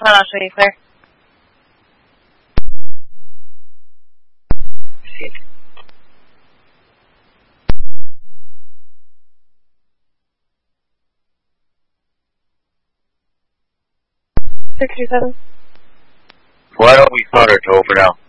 on, I'll show you, Claire. Shit. Six or seven. Why don't we start it over now?